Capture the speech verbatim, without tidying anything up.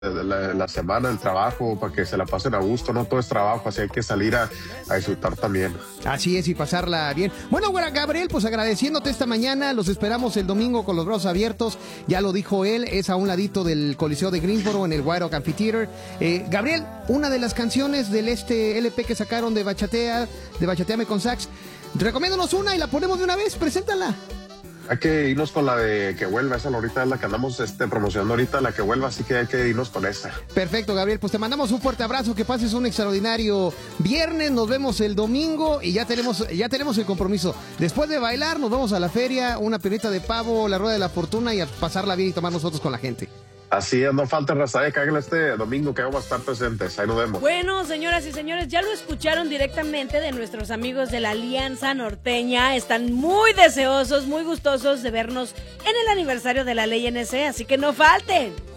la, la semana, el trabajo, para que se la pasen a gusto, no todo es trabajo, así hay que salir a, a disfrutar también. Así es, y pasarla bien. Bueno, Gabriel, pues agradeciéndote esta mañana, los esperamos el domingo con los brazos abiertos, ya lo dijo él, es a un ladito del Coliseo de Greensboro, en el White Oak Amphitheater. Eh, Gabriel, una de las canciones del este L P que sacaron de Bachatea, de Bachateame con Sax, recomiéndanos una y la ponemos de una vez, preséntala. Hay que irnos con la de Que Vuelva, esa ahorita es la que andamos este, promocionando ahorita, la Que Vuelva, así que hay que irnos con esa. Perfecto, Gabriel, pues te mandamos un fuerte abrazo, que pases un extraordinario viernes, nos vemos el domingo y ya tenemos, ya tenemos el compromiso. Después de bailar, nos vamos a la feria, una piernita de pavo, la rueda de la fortuna y a pasarla bien y tomar nosotros con la gente. Así es, no falta raza, eh, que hagan este domingo que vamos a estar presentes, ahí nos vemos. Bueno, señoras y señores, ya lo escucharon directamente de nuestros amigos de la Alianza Norteña, están muy deseosos, muy gustosos de vernos en el aniversario de la Ley N C, así que no falten.